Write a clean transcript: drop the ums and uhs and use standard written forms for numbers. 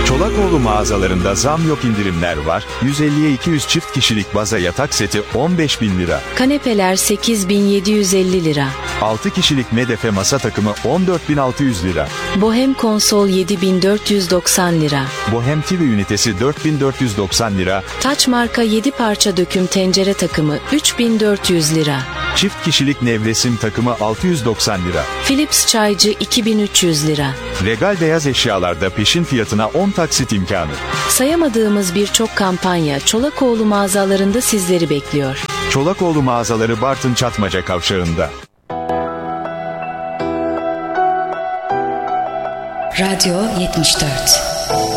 Çolakoğlu mağazalarında zam yok, indirimler var. 150'ye 200 çift kişilik baza yatak seti 15.000 lira. Kanepeler 8.750 lira. 6 kişilik medefe masa takımı 14.600 lira. Bohem konsol 7.490 lira. Bohem TV ünitesi 4.490 lira. Taç marka 7 parça döküm tencere takımı 3.400 lira. Çift kişilik nevresim takımı 690 lira. Philips çaycı 2.300 lira. Regal beyaz eşyalarda peşin fiyatına 10 taksit imkanı. Sayamadığımız birçok kampanya Çolakoğlu mağazalarında sizleri bekliyor. Çolakoğlu mağazaları Bartın Çatmaca Kavşağı'nda. Radyo 74.